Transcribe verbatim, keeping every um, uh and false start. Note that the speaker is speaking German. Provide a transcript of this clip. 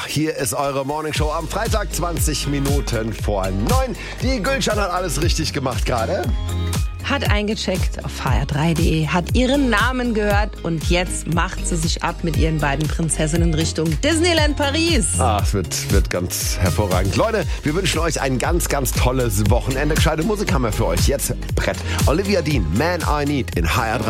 hier ist eure Morningshow am Freitag, zwanzig Minuten vor neun. Die Gülcan hat alles richtig gemacht gerade. Hat eingecheckt auf h r drei punkt d e, hat ihren Namen gehört und jetzt macht sie sich ab mit ihren beiden Prinzessinnen Richtung Disneyland Paris. Ah, es wird, wird ganz hervorragend. Leute, wir wünschen euch ein ganz, ganz tolles Wochenende. Gescheite Musik haben wir für euch. Jetzt Brett. Olivia Dean, Man I Need in H R drei.